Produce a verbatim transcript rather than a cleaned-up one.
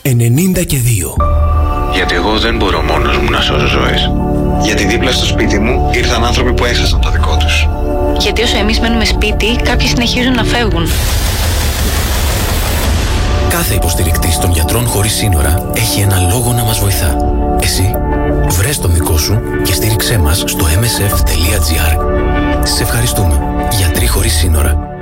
ενενήντα και δύο. Γιατί εγώ δεν μπορώ μόνος μου να σώσω ζωές. Γιατί δίπλα στο σπίτι μου ήρθαν άνθρωποι που έχασαν το δικό τους. Γιατί όσο εμείς μένουμε σπίτι, κάποιοι συνεχίζουν να φεύγουν. Κάθε υποστηρικτής των γιατρών χωρίς σύνορα έχει ένα λόγο να μας βοηθά. Εσύ, βρες τον δικό σου και στήριξέ μας στο εμ ες εφ τελεία τζι άρ. Σε ευχαριστούμε. Γιατροί χωρίς σύνορα.